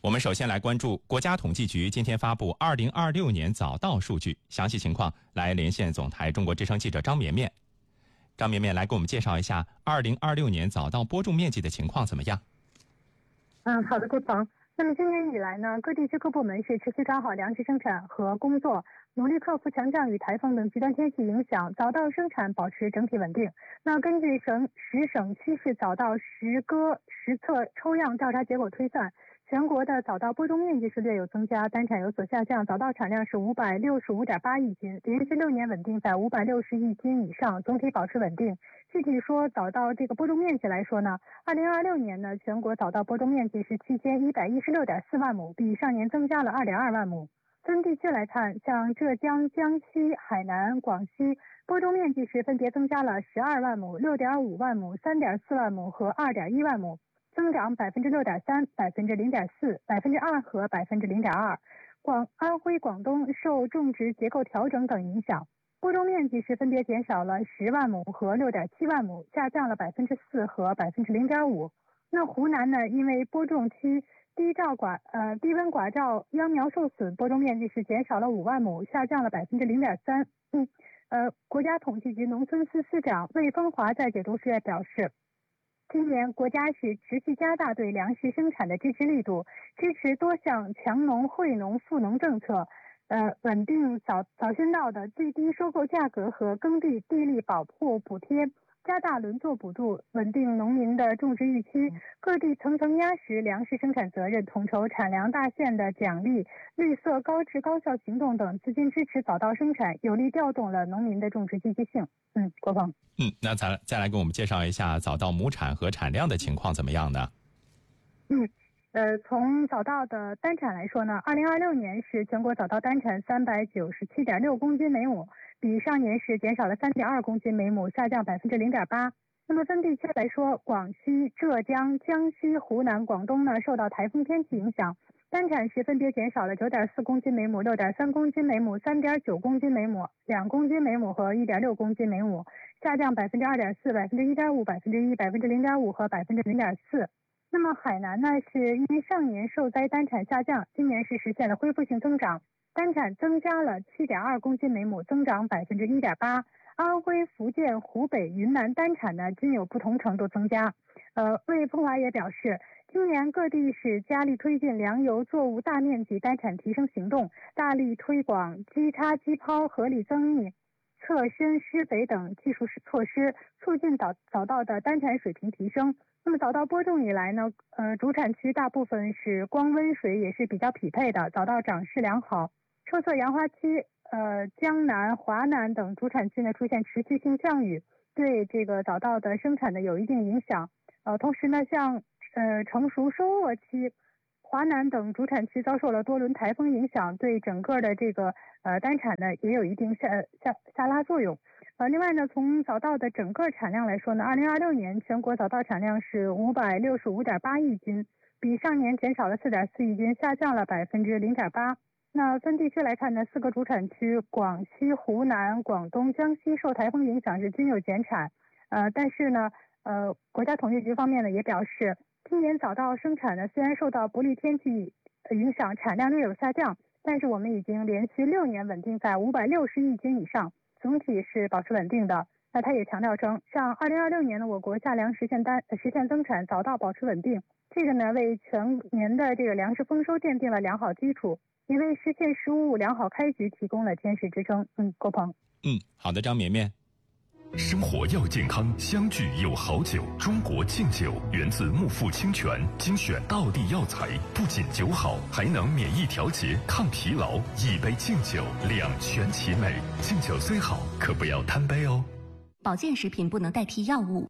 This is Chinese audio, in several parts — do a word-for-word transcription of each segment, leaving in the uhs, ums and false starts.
我们首先来关注国家统计局今天发布二零二六年早稻数据，详细情况来连线总台中国之声记者张绵绵。张绵绵来给我们介绍一下二零二六年早稻播种面积的情况怎么样？ 嗯，好的，郭鹏。那么今年以来呢，各地区各部门是持续抓好粮食生产和工作，努力克服强降雨、台风等极端天气影响，早稻生产保持整体稳定。那根据省十省区市早稻实割实测抽样调查结果推算，全国的早稻播种面积是略有增加，单产有所下降，早稻产量是五百六十五点八亿斤，连续六年稳定在五百六十亿斤以上，总体保持稳定。具体说早稻这个播种面积来说呢，二零二六年呢，全国早稻播种面积是七千一百一十六点四万亩，比上年增加了二点二万亩。分地区来看，像浙江、江西、海南、广西播种面积是分别增加了十二万亩、六点五万亩、三点四万亩和二点一万亩，增长百分之六点三、百分之零点四、百分之二和百分之零点二。广安徽、广东受种植结构调整等影响，播种面积是分别减少了十万亩和六点七万亩，下降了百分之四和百分之零点五。那湖南呢，因为播种期低照寡呃低温寡照秧苗受损，播种面积是减少了五万亩，下降了百分之零点三。嗯，呃，国家统计局农村司司长魏风华在解读时也表示，今年国家是持续加大对粮食生产的支持力度，支持多项强农、惠农、富农政策，呃，稳定早早先稻的最低收购价格和耕地地力保护补贴，加大轮作补助，稳定农民的种植预期。各地层层压实粮食生产责任，统筹产粮大县的奖励、绿色高质高效行动等资金支持早稻生产，有力调动了农民的种植积极性。嗯，郭鹏。 嗯，那再再来给我们介绍一下早稻亩产和产量的情况怎么样呢？ 嗯。呃，从早稻的单产来说呢，二零二六年是全国早稻单产三百九十七点六公斤每亩，比上年是减少了三点二公斤每亩，下降百分之零点八。那么分地区来说，广西、浙江、江西、湖南、广东呢，受到台风天气影响，单产是分别减少了九点四公斤每亩、六点三公斤每亩、三点九公斤每亩、两公斤每亩和一点六公斤每亩，下降百分之二点四、百分之一点五、百分之一、百分之零点五和百分之零点四。那么海南呢，是因为上年受灾单产下降，今年是实现了恢复性增长，单产增加了七点二公斤每亩，增长百分之一点八。安徽、福建、湖北、云南单产呢均有不同程度增加。呃，魏风华也表示，今年各地是加力推进粮油作物大面积单产提升行动，大力推广基插基抛、合理增密、侧深施肥等技术措施，促进早早稻的单产水平提升。那么早稻播种以来呢，呃，主产区大部分是光温水也是比较匹配的，早稻长势良好。车测杨花期，呃，江南、华南等主产区呢出现持续性降雨，对这个早稻的生产呢有一定影响。呃，同时呢，像呃成熟收获期，华南等主产区遭受了多轮台风影响，对整个的这个呃单产呢也有一定下下下拉作用。呃，另外呢，从早稻的整个产量来说呢，二零二六年全国早稻产量是五百六十五点八亿斤，比上年减少了四点四亿斤，下降了百分之零点八。那分地区来看呢，四个主产区广西、湖南、广东、江西受台风影响是均有减产。呃，但是呢，呃，国家统计局方面呢也表示，今年早稻生产呢虽然受到不利天气影响，产量略有下降，但是我们已经连续六年稳定在五百六十亿斤以上。总体是保持稳定的。那他也强调称，像二零二六年呢，我国夏粮实现单实现增产，早稻保持稳定，这个呢为全年的这个粮食丰收奠定了良好基础，也为实现“十五五”良好开局提供了坚实支撑。嗯，郭鹏。 嗯，好的，张绵绵。 生活要健康，相聚有好酒。中国敬酒源自木富清泉，精选道地药材，不仅酒好，还能免疫调节、抗疲劳。一杯敬酒，两全其美。敬酒虽好，可不要贪杯哦。 保健食品不能代替药物。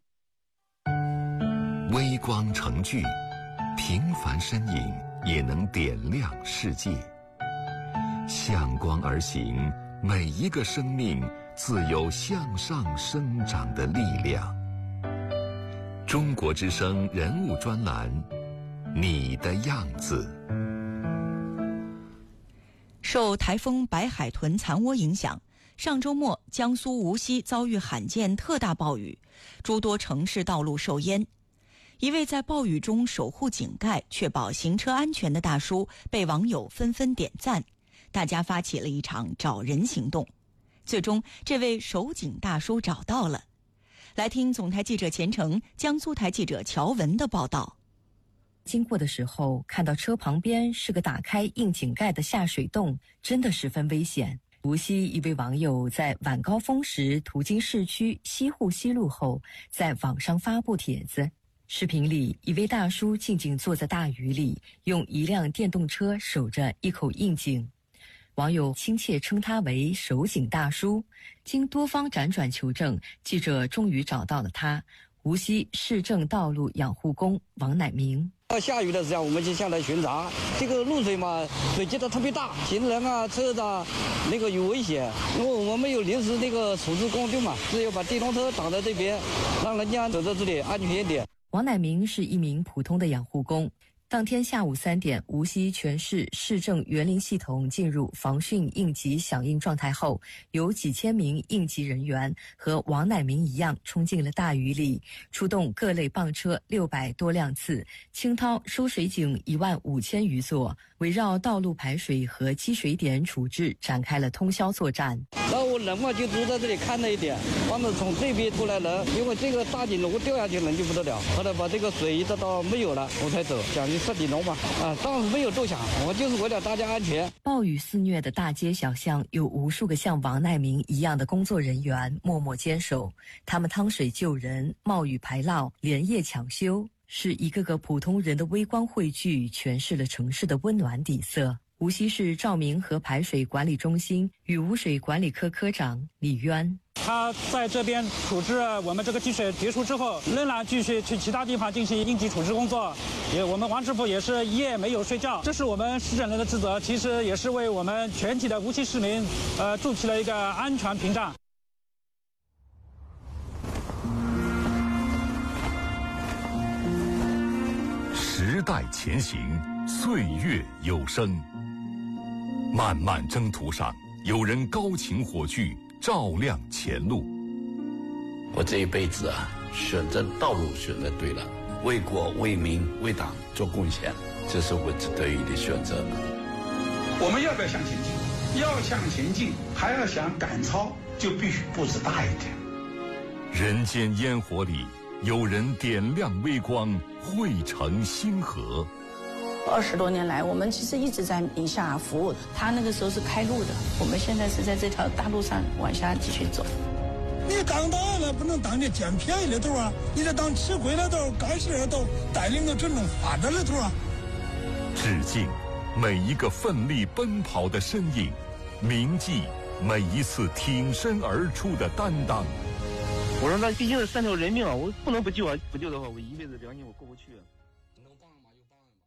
微光成炬，平凡身影也能点亮世界。向光而行，每一个生命自有向上生长的力量。中国之声人物专栏，你的样子。 受台风白海豚残涡影响，上周末江苏无锡遭遇罕见特大暴雨，诸多城市道路受淹。 一位在暴雨中守护井盖、确保行车安全的大叔被网友纷纷点赞，大家发起了一场找人行动。最终，这位守井大叔找到了。来听总台记者钱成、江苏台记者乔文的报道。 经过的时候，看到车旁边是个打开硬井盖的下水洞，真的十分危险。无锡一位网友在晚高峰时途经市区西湖西路后，在网上发布帖子。视频里，一位大叔静静坐在大雨里，用一辆电动车守着一口硬井。网友亲切称他为守井大叔。经多方辗转求证，记者终于找到了他，无锡市政道路养护工王乃明。 下雨的时候，我们就下来巡查。这个露水嘛，水积得特别大，行人啊、车子啊，那个有危险。因为我们没有临时那个处置工具嘛，只有把电动车挡在这边，让人家走在这里安全一点。 王乃明是一名普通的养护工。当天下午三点，无锡全市市政园林系统进入防汛应急响应状态后，有几千名应急人员和王乃明一样冲进了大雨里，出动各类泵车六百多辆次，倾掏收水井一万五千余座，围绕道路排水和积水点处置展开了通宵作战。 然后人嘛就住在这里看了一点，帮着从这边出来人，因为这个大井如果掉下去人就不得了。后来把这个水一直到没有了，我才走，将近十点钟吧。啊，当时没有多想，我就是为了大家安全。 暴雨肆虐的大街小巷，有无数个像王乃明一样的工作人员默默坚守，他们趟水救人，冒雨排涝，连夜抢修，是一个个普通人的微光汇聚，诠释了城市的温暖底色。无锡市照明和排水管理中心雨污水管理科科长李渊， 他在这边处置我们这个积水结束之后，仍然继续去其他地方进行应急处置工作。也我们王师傅也是一夜没有睡觉，这是我们市政人的职责，其实也是为我们全体的无锡市民，呃，筑起了一个安全屏障。 时代前行，岁月有声。漫漫征途上，有人高擎火炬，照亮前路。 我这一辈子啊，选择道路选择对了，为国为民为党做贡献，这是我值得于的选择。 我们要不要向前进？要向前进，还要想赶超，就必须步子大一点。 人间烟火里，有人点亮微光，汇成星河。 二十多年来，我们其实一直在宁夏服务。他那个时候是开路的，我们现在是在这条大路上往下继续走。 你当大了不能当这捡便宜的头啊，你得当吃亏的头、干事的头，带领着真正发展的头啊。 致敬每一个奋力奔跑的身影，铭记每一次挺身而出的担当。 我说那毕竟是三条人命啊，我不能不救啊！不救的话，我一辈子良心我过不去啊。能帮吗就帮。